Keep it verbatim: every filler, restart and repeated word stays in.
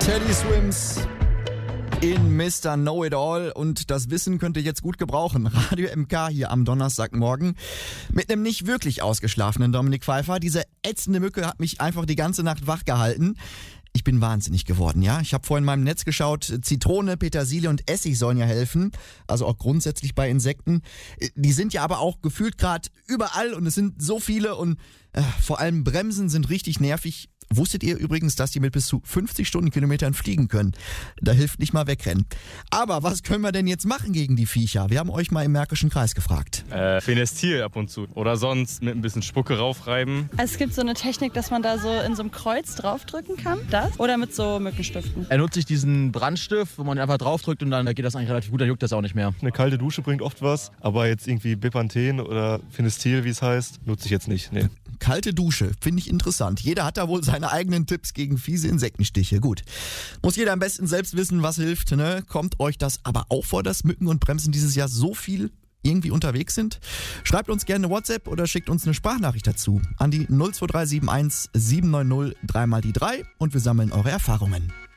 Teddy Swims in Mister Know-It-All und das Wissen könnt ihr jetzt gut gebrauchen. Radio M K hier am Donnerstagmorgen mit einem nicht wirklich ausgeschlafenen Dominik Pfeiffer. Diese ätzende Mücke hat mich einfach die ganze Nacht wach gehalten. Ich bin wahnsinnig geworden, ja. Ich habe vorhin in meinem Netz geschaut, Zitrone, Petersilie und Essig sollen ja helfen. Also auch grundsätzlich bei Insekten. Die sind ja aber auch gefühlt gerade überall und es sind so viele und äh, vor allem Bremsen sind richtig nervig. Wusstet ihr übrigens, dass die mit bis zu fünfzig Stundenkilometern fliegen können? Da hilft nicht mal wegrennen. Aber was können wir denn jetzt machen gegen die Viecher? Wir haben euch mal im Märkischen Kreis gefragt. Äh, Fenestil ab und zu. Oder sonst mit ein bisschen Spucke raufreiben. Also es gibt so eine Technik, dass man da so in so einem Kreuz draufdrücken kann. Das? Oder mit so Mückenstiften. Er nutzt sich diesen Brandstift, wo man einfach draufdrückt und dann geht das eigentlich relativ gut, dann juckt das auch nicht mehr. Eine kalte Dusche bringt oft was, aber jetzt irgendwie Bepanthen oder Fenestil, wie es heißt, nutze ich jetzt nicht. Nee. Kalte Dusche, finde ich interessant. Jeder hat da wohl seine eigenen Tipps gegen fiese Insektenstiche. Gut, muss jeder am besten selbst wissen, was hilft. Ne? Kommt euch das aber auch vor, dass Mücken und Bremsen dieses Jahr so viel irgendwie unterwegs sind? Schreibt uns gerne eine WhatsApp oder schickt uns eine Sprachnachricht dazu an die null zwei drei sieben eins sieben neun null drei mal die drei und wir sammeln eure Erfahrungen.